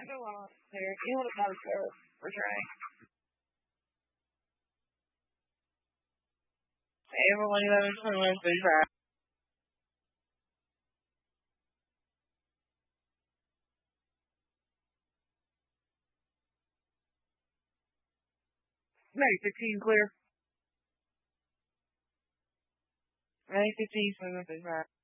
Everyone here, you would have sir. We're trying. Hey, everyone, you haven't been with me, right? May 15 clear. May 15 for the right.